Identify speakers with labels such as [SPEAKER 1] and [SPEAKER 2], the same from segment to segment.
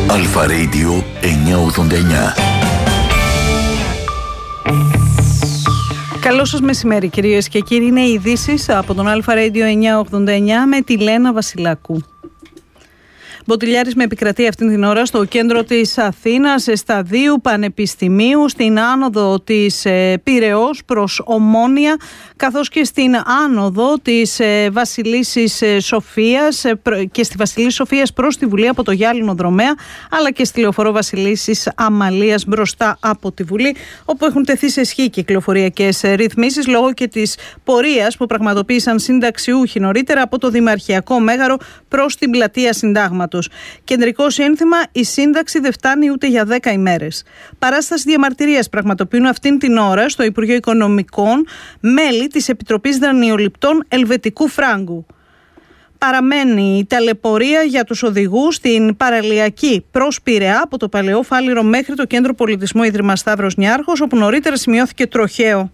[SPEAKER 1] Αλφα Radio 989.
[SPEAKER 2] Καλό σας μεσημέρι κυρίες και κύριοι. Είναι οι ειδήσεις από τον Αλφα Radio 989 με τη Λένα Βασιλάκου. Μποτιλιάρης με επικρατεί αυτήν την ώρα στο κέντρο της Αθήνας, σταδίου Πανεπιστημίου, στην άνοδο της Πειραιώς προς Ομόνια, καθώς και στην άνοδο της Βασιλίσσης Σοφίας και στη Βασιλίσσης Σοφίας προς τη Βουλή από το Γυάλινο Δρομέα, αλλά και στη λεωφορείο Βασιλίσσης Αμαλίας μπροστά από τη Βουλή, όπου έχουν τεθεί σε ισχύ κυκλοφοριακές ρυθμίσεις λόγω και της πορείας που πραγματοποίησαν συνταξιούχοι νωρίτερα από το Δημαρχιακό Μέγαρο προς την Πλατεία Συντάγματος. Κεντρικό σύνθημα: η σύνταξη δεν φτάνει ούτε για 10 ημέρες. Παράσταση διαμαρτυρίας πραγματοποιούν αυτήν την ώρα στο Υπουργείο Οικονομικών μέλη της Επιτροπής Δανειοληπτών Ελβετικού Φράγκου. Παραμένει η ταλαιπωρία για τους οδηγούς στην παραλιακή προς Πειραιά από το Παλαιό Φάληρο μέχρι το Κέντρο Πολιτισμού Ίδρυμα Σταύρος Νιάρχος, όπου νωρίτερα σημειώθηκε τροχαίο.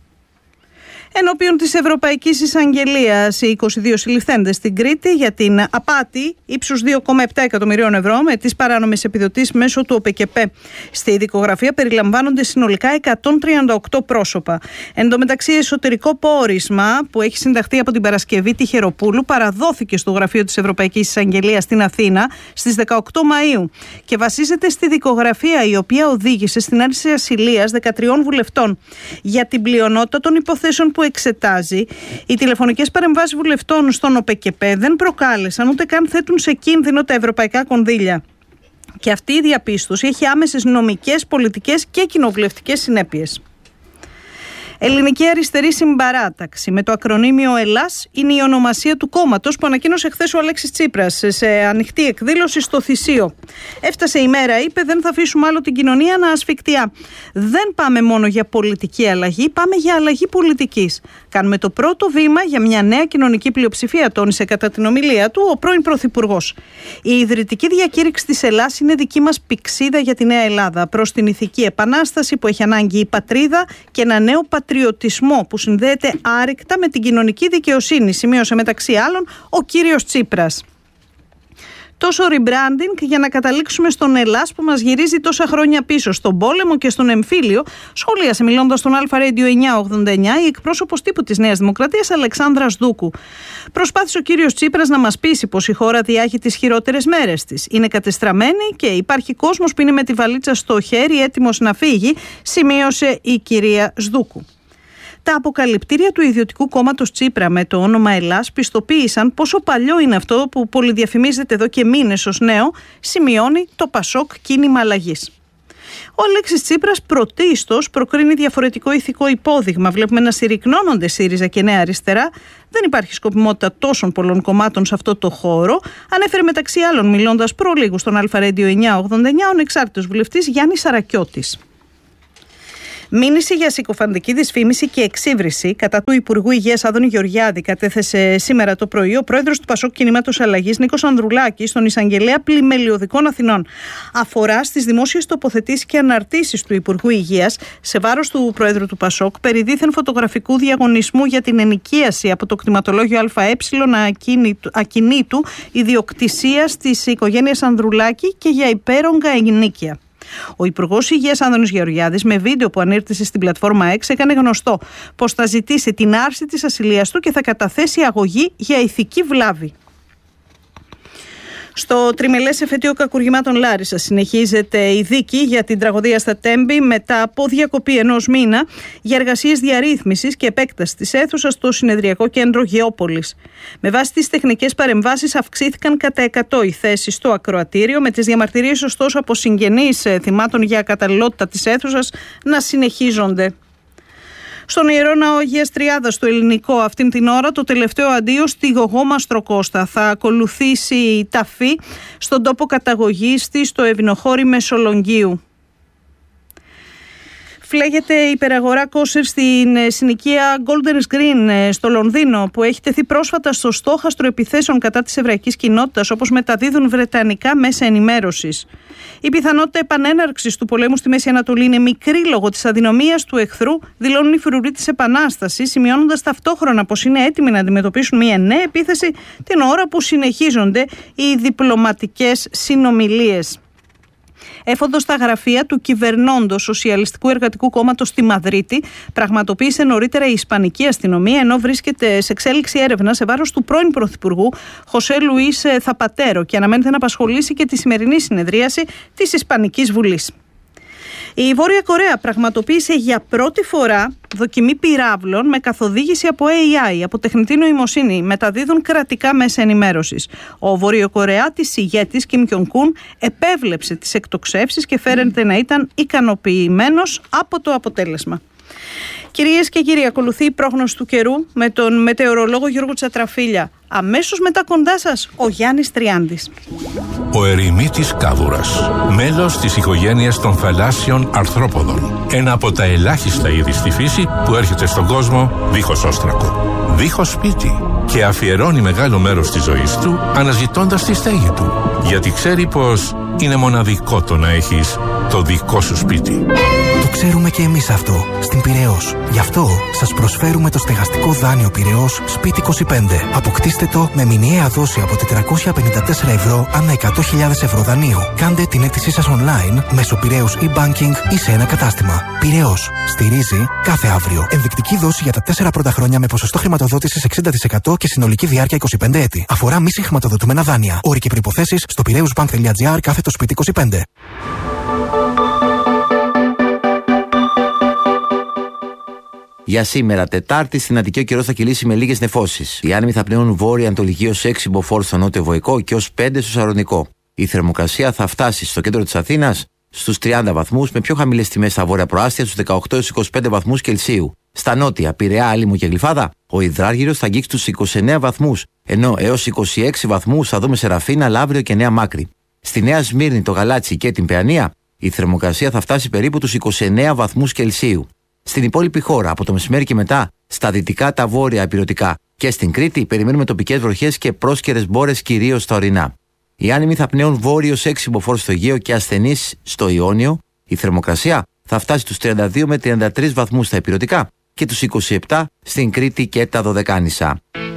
[SPEAKER 2] Ενώπιον της Ευρωπαϊκής Εισαγγελίας, οι 22 συλληφθέντες στην Κρήτη για την απάτη ύψους 2,7 εκατομμυρίων ευρώ με τις παράνομες επιδοτήσεις μέσω του ΟΠΕΚΕΠΕ. Στη δικογραφία περιλαμβάνονται συνολικά 138 πρόσωπα. Εν τω μεταξύ, εσωτερικό πόρισμα που έχει συνταχθεί από την Παρασκευή Τυχεροπούλου παραδόθηκε στο γραφείο της Ευρωπαϊκής Εισαγγελίας στην Αθήνα στις 18 Μαΐου και βασίζεται στη δικογραφία η οποία οδήγησε στην άρση ασυλίας 13 βουλευτών. Για την πλειονότητα των υποθέσεων που εξετάζει, οι τηλεφωνικές παρεμβάσεις βουλευτών στον ΟΠΕΚΕΠΕ δεν προκάλεσαν ούτε καν θέτουν σε κίνδυνο τα ευρωπαϊκά κονδύλια. Και αυτή η διαπίστωση έχει άμεσες νομικές, πολιτικές και κοινοβουλευτικές συνέπειες. Ελληνική Αριστερή Συμπαράταξη, με το ακρονίμιο ΕΛΑΣ, είναι η ονομασία του κόμματος που ανακοίνωσε χθες ο Αλέξης Τσίπρας σε ανοιχτή εκδήλωση στο Θησίο. Έφτασε η μέρα, είπε, δεν θα αφήσουμε άλλο την κοινωνία να ασφικτιά. Δεν πάμε μόνο για πολιτική αλλαγή, πάμε για αλλαγή πολιτικής. Κάνουμε το πρώτο βήμα για μια νέα κοινωνική πλειοψηφία, τόνισε κατά την ομιλία του ο πρώην Πρωθυπουργός. Η ιδρυτική διακήρυξη της ΕΛΑΣ είναι δική μας πηξίδα για τη Νέα Ελλάδα, προς την ηθική επανάσταση που έχει ανάγκη η πατρίδα και ένα νέο πατριωτισμό που συνδέεται άρρηκτα με την κοινωνική δικαιοσύνη, σημείωσε μεταξύ άλλων ο κύριος Τσίπρας. Τόσο rebranding για να καταλήξουμε στον ΕΛΑΣ που μας γυρίζει τόσα χρόνια πίσω, στον πόλεμο και στον εμφύλιο, σχολίασε μιλώντας στον Αλφα Radio 989 η εκπρόσωπος τύπου της Νέας Δημοκρατίας Αλεξάνδρας Δούκου. Προσπάθησε ο κύριος Τσίπρας να μας πείσει πως η χώρα διάγει τις χειρότερες μέρες της. Είναι κατεστραμμένη και υπάρχει κόσμος που είναι με τη βαλίτσα στο χέρι έτοιμος να φύγει, σημείωσε η κυρία Σδούκου. Τα αποκαλυπτήρια του ιδιωτικού κόμματος Τσίπρα με το όνομα ΕΛΑΣ πιστοποίησαν πόσο παλιό είναι αυτό που πολυδιαφημίζεται εδώ και μήνες ως νέο, σημειώνει το Πασόκ Κίνημα Αλλαγής. Ο Αλέξης Τσίπρας πρωτίστως προκρίνει διαφορετικό ηθικό υπόδειγμα. Βλέπουμε να συρρικνώνονται ΣΥΡΙΖΑ και Νέα Αριστερά. Δεν υπάρχει σκοπιμότητα τόσων πολλών κομμάτων σε αυτό το χώρο. Ανέφερε μεταξύ άλλων, μιλώντας προλίγου στον Αλφα Radio 989, ο ανεξάρτητος βουλευτής Γιάννης Σαρακιώτης. Μήνυση για συκοφαντική δυσφήμιση και εξύβριση κατά του Υπουργού Υγείας Άδωνη Γεωργιάδη κατέθεσε σήμερα το πρωί ο πρόεδρος του Πασόκ Κινήματος Αλλαγής Νίκος Ανδρουλάκης στον εισαγγελέα Πλημελιωδικών Αθηνών. Αφορά στις δημόσιες τοποθετήσεις και αναρτήσεις του Υπουργού Υγείας σε βάρος του πρόεδρου του Πασόκ περί δίθεν φωτογραφικού διαγωνισμού για την ενοικίαση από το κτηματολόγιο ΑΕ ακινήτου ιδιοκτησίας της οικογένειας Ανδρουλάκη και για υπέρογκα ενοίκια. Ο Υπουργός Υγείας Άδωνης Γεωργιάδης, με βίντεο που ανήρτησε στην πλατφόρμα X, έκανε γνωστό πως θα ζητήσει την άρση της ασυλίας του και θα καταθέσει αγωγή για ηθική βλάβη. Στο τριμελές εφετείο κακουργημάτων Λάρισα συνεχίζεται η δίκη για την τραγωδία στα Τέμπη μετά από διακοπή ενός μήνα για εργασίες διαρρύθμισης και επέκταση της αίθουσας στο συνεδριακό κέντρο Γεώπολης. Με βάση τις τεχνικές παρεμβάσεις αυξήθηκαν κατά 100 οι θέσεις στο ακροατήριο, με τις διαμαρτυρίες ωστόσο από συγγενείς θυμάτων για καταλληλότητα της αίθουσας να συνεχίζονται. Στον Ιερό Ναό Αγίας Τριάδας στο Ελληνικό αυτήν την ώρα το τελευταίο αντίο στη Γογό Μαστροκώστα. Θα ακολουθήσει η ταφή στον τόπο καταγωγής της στο Ευνοχώρι Μεσολογγίου. Φλέγεται η υπεραγορά κόσερ στην συνοικία Golders Green στο Λονδίνο, που έχει τεθεί πρόσφατα στο στόχαστρο επιθέσεων κατά της εβραϊκής κοινότητας, όπως μεταδίδουν βρετανικά μέσα ενημέρωσης. Η πιθανότητα επανέναρξης του πολέμου στη Μέση Ανατολή είναι μικρή λόγω της αδυναμίας του εχθρού, δηλώνουν οι φρουροί της Επανάστασης, σημειώνοντας ταυτόχρονα πως είναι έτοιμοι να αντιμετωπίσουν μια νέα επίθεση την ώρα που συνεχίζονται οι διπλωματικές συνομιλίες. Έφοδος στα γραφεία του κυβερνώντος Σοσιαλιστικού Εργατικού Κόμματος στη Μαδρίτη πραγματοποίησε νωρίτερα η Ισπανική αστυνομία, ενώ βρίσκεται σε εξέλιξη έρευνα σε βάρος του πρώην Πρωθυπουργού Χωσέ Λουίς Θαπατέρο και αναμένεται να απασχολήσει και τη σημερινή συνεδρίαση της Ισπανικής Βουλής. Η Βόρεια Κορέα πραγματοποίησε για πρώτη φορά δοκιμή πυράβλων με καθοδήγηση από AI, από τεχνητή νοημοσύνη, μεταδίδουν κρατικά μέσα ενημέρωσης. Ο Βορειοκορεάτης ηγέτης Κιμ Κιον Κουν επέβλεψε τις εκτοξεύσεις και φαίνεται να ήταν ικανοποιημένος από το αποτέλεσμα. Κυρίες και κύριοι, ακολουθεί η πρόγνωση του καιρού με τον μετεωρολόγο Γιώργο Τσατραφίλια. Αμέσως μετά κοντά σας ο Γιάννης Τριάντης.
[SPEAKER 3] Ο ερημίτης κάβουρας, μέλος της οικογένειας των θαλάσσιων αρθρόποδων. Ένα από τα ελάχιστα είδη στη φύση που έρχεται στον κόσμο δίχως όστρακο, δίχως σπίτι και αφιερώνει μεγάλο μέρος της ζωής του αναζητώντας τη στέγη του. Γιατί ξέρει πως είναι μοναδικό το να έχεις το δικό σου σπίτι.
[SPEAKER 4] Το ξέρουμε και εμείς αυτό στην Πειραιώς. Γι' αυτό σας προσφέρουμε το στεγαστικό δάνειο Πειραιώς Σπίτι 25. Αποκτήστε το με μηνιαία δόση από 454 ευρώ ανά 100.000 ευρώ δανείο. Κάντε την αίτησή σας online μέσω Πειραιώς e-banking ή σε ένα κατάστημα. Πειραιώς. Στηρίζει κάθε αύριο. Ενδεικτική δόση για τα 4 πρώτα χρόνια με ποσοστό χρηματοδότησης 60% και συνολική διάρκεια 25 έτη. Αφορά μη συγχρηματοδοτούμενα δάνεια. Όροι και προϋποθέσεις στο piraeusbank.gr/Σπίτι 25.
[SPEAKER 5] Για σήμερα, Τετάρτη, στην Αττική ο καιρός θα κυλήσει με λίγες νεφώσεις. Οι άνεμοι θα πνέουν βόρεια-ανατολική ως 6 μποφόρ στο νότιο-βοϊκό και ως 5 στο Σαρονικό. Η θερμοκρασία θα φτάσει στο κέντρο της Αθήνας στους 30 βαθμούς, με πιο χαμηλές τιμές στα βόρεια προάστια στους 18-25 βαθμούς Κελσίου. Στα νότια, Πειραιά, Άλυμο και Γλυφάδα, ο υδράργυρος θα αγγίξει τους 29 βαθμούς, ενώ έως 26 βαθμούς θα δούμε Σεραφίνα, Λαύριο και Νέα Μάκρη. Στη Νέα Σμύρνη, το Γαλάτσι και την Παιανία, η θερμοκρασία θα φτάσει περίπου τους 29 βαθμούς Κελσίου. Στην υπόλοιπη χώρα, από το μεσημέρι και μετά, στα δυτικά, τα βόρεια ηπειρωτικά και στην Κρήτη, περιμένουμε τοπικές βροχές και πρόσκαιρες μπόρες κυρίως στα ορεινά. Οι άνεμοι θα πνέουν βόρειος 6 μποφόρ στο Αιγαίο και ασθενείς στο Ιόνιο. Η θερμοκρασία θα φτάσει τους 32 με 33 βαθμούς στα ηπειρωτικά και τους 27 στην Κρήτη και τα Δωδεκάνησα.